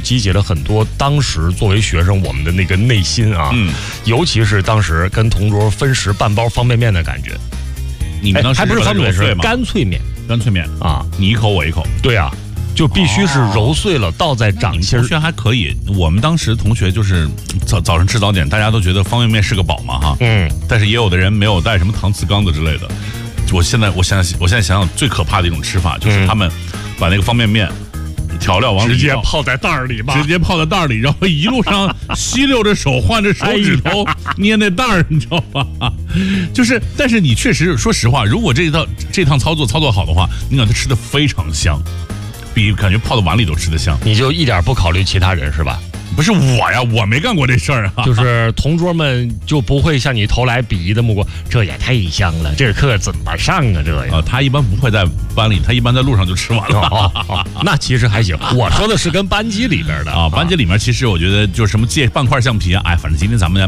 集结了很多当时作为学生我们的那个内心啊，尤其是当时跟同桌分食半包方便面的感觉。 你们当时还不是方便面，是干脆面啊，你一口我一口。 对啊，就必须是揉碎了倒在掌心。 同学还可以，我们当时同学就是早上吃早点，大家都觉得方便面是个宝嘛哈。但是也有的人没有带什么搪瓷缸子之类的。我现在想想，最可怕的一种吃法就是他们把那个方便面调料往里直接泡在袋儿里吧， 然后一路上吸溜着手，换着手指头捏那袋儿，你知道吧？就是，但是你确实说实话，如果这趟操作好的话，你感觉吃的非常香，比感觉泡到碗里都吃得香。 你就一点不考虑其他人是吧？ 不是我呀，我没干过这事儿啊。 就是同桌们就不会向你投来鄙夷的目光，这也太香了，这课怎么上啊？这呀， 他一般不会在班里，他一般在路上就吃完了。 那其实还行。我说的是跟班级里边的啊，班级里面其实我觉得就是什么借半块橡皮啊，哎，反正今天咱们